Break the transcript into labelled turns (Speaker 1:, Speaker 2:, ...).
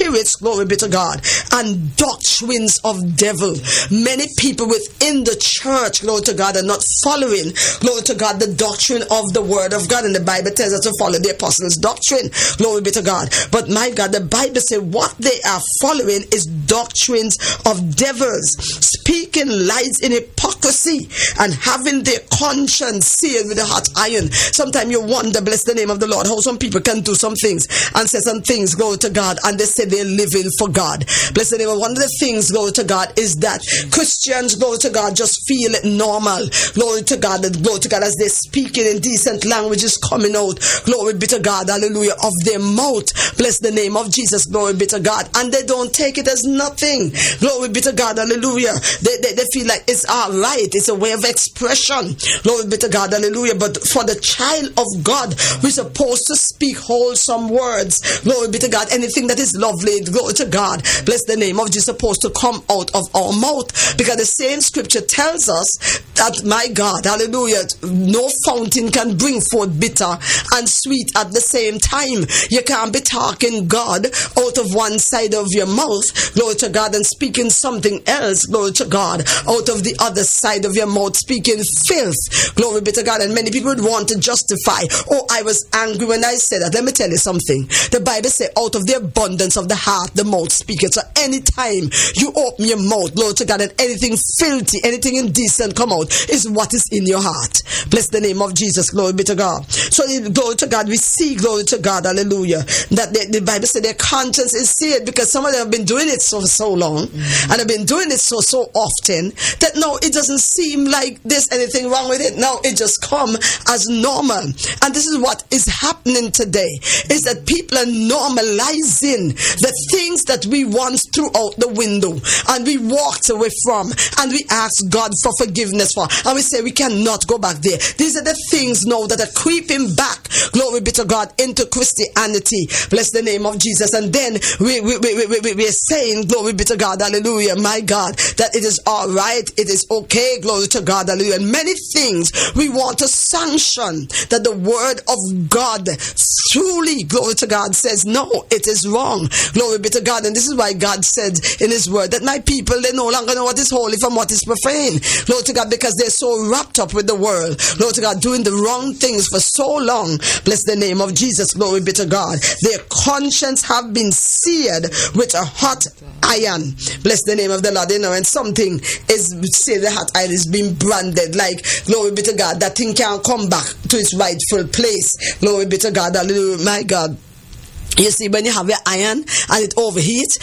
Speaker 1: spirits, glory be to God, and doctrines of devil. Many people within the church, glory to God, are not following, glory to God, the doctrine of the word of God. And the Bible tells us to follow the apostles' doctrine, glory be to God. But my God, the Bible says what they are following is doctrines of devils, speaking lies in hypocrisy and having their conscience sealed with a hot iron. Sometimes you wonder, bless the name of the Lord, how some people can do some things and say some things, glory to God, and they say they're living for God. Bless the name of one of the things, glory to God, is that Christians, glory to God, just feel it normal, glory to God, as they're speaking in decent languages coming out, glory be to God, hallelujah, of their mouth, bless the name of Jesus, glory be to God, and they don't take it as nothing, glory be to God, hallelujah. They feel like it's alright, it's a way of expression, glory be to God, hallelujah. But for the child of God, we're supposed to speak wholesome words, glory be to God. Anything that is lovely, glory to God, bless the name of Jesus, supposed to come out of our mouth, because the same scripture tells us that, my God, hallelujah, no fountain can bring forth bitter and sweet at the same time. You can't be talking God out of one side of your mouth, glory to God, and speaking something else, glory to God, out of the other side of your mouth, speaking filth, glory be to God. And many people would want to justify, oh, I was angry when I said that. Let me tell you something. The Bible says, out of the abundance of the heart, the mouth speaketh. So anytime you open your mouth, glory to God, and anything filthy, anything indecent come out, is what is in your heart. Bless the name of Jesus, glory be to God. So glory to God, we see, glory to God, hallelujah, that the Bible says their conscience is seared, because some of them have been doing it so long, and have been doing it so often, that now it doesn't seem like there's anything wrong with it. Now it just come as normal. And this is what is happening today, is that people are normalizing the things that we once threw out the window and we walked away from, and we asked God for forgiveness for, and we say we cannot go back there. These are the things now that are creeping back, glory be to God, into Christianity. Bless the name of Jesus. And then we're saying, glory be to God, hallelujah, my God, that it is all right, it is okay, glory to God, hallelujah. And many things we want to sanction that the word of God truly, glory to God, says no, it is wrong, glory be to God. And this is why God said in his word that my people, they no longer know what is holy from what is profane, glory to God, because they're so wrapped up with the world, glory to God, doing the wrong things for so long. Bless the name of Jesus, glory be to God. Their conscience have been seared with a hot iron. Bless the name of the Lord. You know, and something is, say the hot iron is being branded, like, glory be to God, that thing can't come back to its rightful place. Glory be to God, hallelujah, my God. You see, when you have your iron and it overheats,